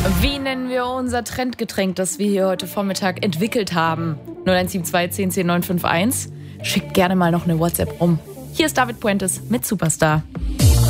Wie nennen wir unser Trendgetränk, das wir hier heute Vormittag entwickelt haben? 0172 10 10 951. Schickt gerne mal noch eine WhatsApp rum. Hier ist David Puentes mit Superstar.